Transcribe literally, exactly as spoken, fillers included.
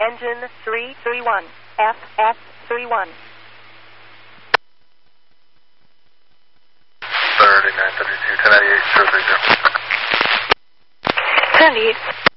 engine three three one, F F three one. thirty-nine thirty-two, ten ninety-eight, zero three zero. ten eight.